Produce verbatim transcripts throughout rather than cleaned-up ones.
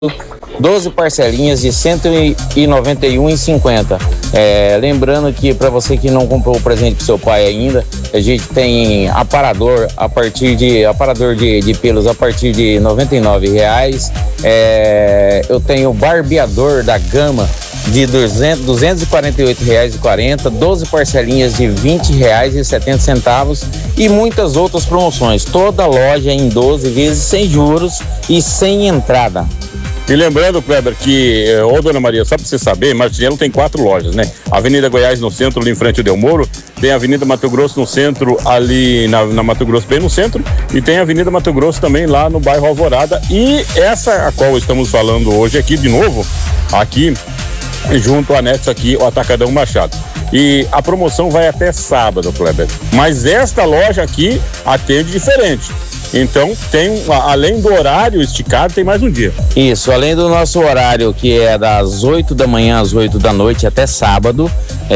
doze parcelinhas de cento e noventa e um reais e cinquenta centavos. É, lembrando que para você que não comprou o presente pro seu pai ainda, a gente tem aparador a partir de aparador de, de pelos a partir de noventa e nove reais. É, eu tenho barbeador da Gama de duzentos e quarenta e oito reais e quarenta centavos, doze parcelinhas de vinte reais e setenta centavos e muitas outras promoções. Toda loja em doze vezes sem juros e sem entrada. E lembrando, Kleber, que, ô dona Maria, só pra você saber, Martinello tem quatro lojas, né? Avenida Goiás no centro, ali em frente ao Del Moro, tem a Avenida Mato Grosso no centro, ali na, na Mato Grosso, bem no centro, e tem a Avenida Mato Grosso também lá no bairro Alvorada. E essa a qual estamos falando hoje aqui, de novo, aqui, junto ao anexo aqui, o Atacadão Machado. E a promoção vai até sábado, Kleber. Mas esta loja aqui atende diferente. Então, tem, além do horário esticado, tem mais um dia. Isso, além do nosso horário, que é das oito da manhã às oito da noite até sábado,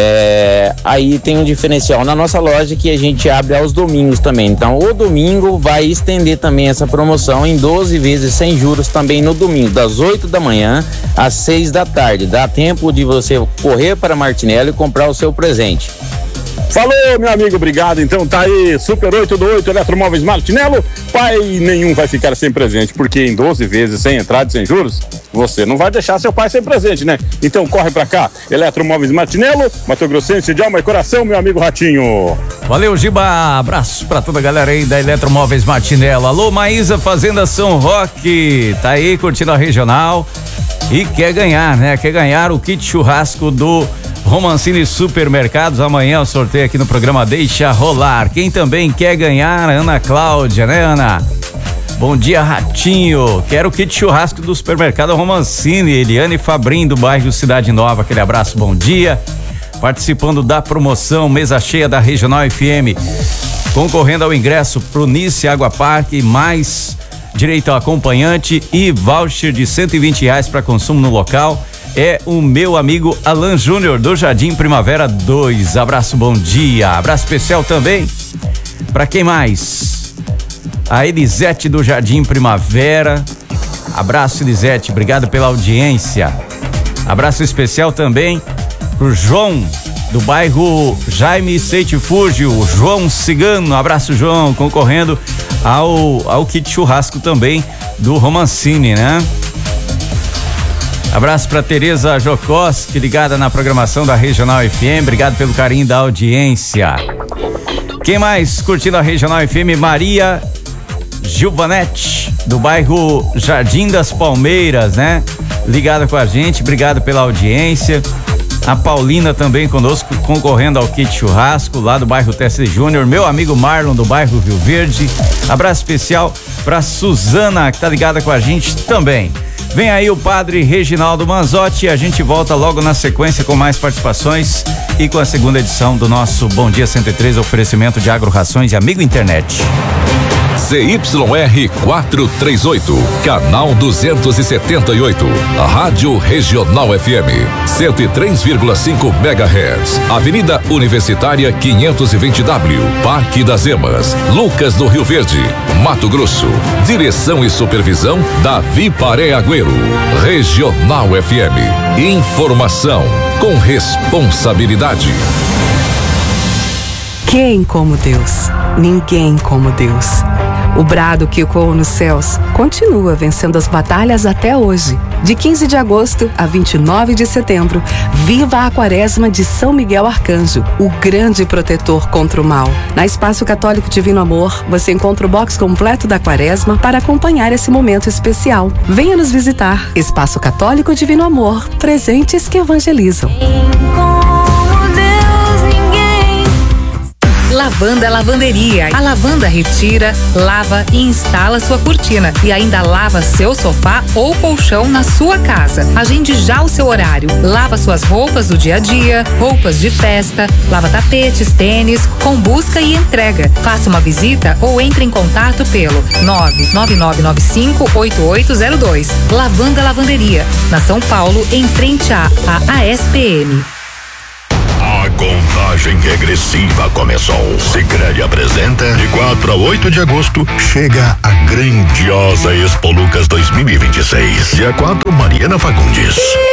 é, aí tem um diferencial na nossa loja que a gente abre aos domingos também. Então, o domingo vai estender também essa promoção em doze vezes sem juros também no domingo, das oito da manhã às seis da tarde. Dá tempo de você correr para Martinello e comprar o seu presente. Falou, meu amigo, obrigado. Então tá aí, Super oito do oito, Eletromóveis Martinello. Pai nenhum vai ficar sem presente, porque em doze vezes, sem entrada e sem juros, você não vai deixar seu pai sem presente, né? Então corre pra cá, Eletromóveis Martinello, Mato Grossense de alma e coração, meu amigo Ratinho. Valeu, Giba, abraço pra toda a galera aí da Eletromóveis Martinello. Alô, Maísa, Fazenda São Roque, tá aí curtindo a regional e quer ganhar, né? Quer ganhar o kit churrasco do Romancini Supermercados. Amanhã o sorteio aqui no programa Deixa Rolar. Quem também quer ganhar, Ana Cláudia, né, Ana? Bom dia, Ratinho. Quero o kit churrasco do Supermercado Romancini. Eliane Fabrim, do bairro Cidade Nova. Aquele abraço, bom dia. Participando da promoção Mesa Cheia da Regional F M. Concorrendo ao ingresso pro Nice Água Parque, mais direito ao acompanhante e voucher de cento e vinte reais para consumo no local. É o meu amigo Alan Júnior, do Jardim Primavera dois. Abraço, bom dia. Abraço especial também para quem mais? A Elisete, do Jardim Primavera. Abraço, Elisete, obrigado pela audiência. Abraço especial também pro João, do bairro Jaime Seitifúrgio, o João Cigano. Abraço, João, concorrendo ao, ao kit churrasco também do Romancini, né? Abraço para Tereza Jokoski, ligada na programação da Regional F M. Obrigado pelo carinho da audiência. Quem mais curtindo a Regional F M? Maria Gilvanete, do bairro Jardim das Palmeiras, né? Ligada com a gente, obrigado pela audiência. A Paulina também conosco, concorrendo ao kit churrasco lá do bairro Tessie Júnior. Meu amigo Marlon, do bairro Rio Verde. Abraço especial para Suzana, que tá ligada com a gente também. Vem aí o padre Reginaldo Manzotti e a gente volta logo na sequência com mais participações e com a segunda edição do nosso Bom Dia cento e três, oferecimento de Agro Rações e Amigo Internet. C Y R quatrocentos e trinta e oito, canal duzentos e setenta e oito, Rádio Regional F M, cento e três vírgula cinco megahertz, Avenida Universitária quinhentos e vinte W, Parque das Emas, Lucas do Rio Verde, Mato Grosso. Direção e supervisão Davi Paré Agüero. Regional F M, informação com responsabilidade. Quem como Deus? Ninguém como Deus. O brado que ecoou nos céus continua vencendo as batalhas até hoje. De quinze de agosto a vinte e nove de setembro, viva a Quaresma de São Miguel Arcanjo, o grande protetor contra o mal. Na Espaço Católico Divino Amor, você encontra o box completo da Quaresma para acompanhar esse momento especial. Venha nos visitar. Espaço Católico Divino Amor, presentes que evangelizam. Lavanda Lavanderia. A lavanda retira, lava e instala sua cortina e ainda lava seu sofá ou colchão na sua casa. Agende já o seu horário. Lava suas roupas do dia a dia, roupas de festa, lava tapetes, tênis, com busca e entrega. Faça uma visita ou entre em contato pelo nove nove nove nove cinco oito oito zero dois. Lavanda Lavanderia, na São Paulo, em frente à A S P M. Contagem regressiva começou. Sicredi apresenta, de quatro a oito de agosto, chega a grandiosa Expo Lucas dois mil e vinte e seis. Dia quatro, Mariana Fagundes.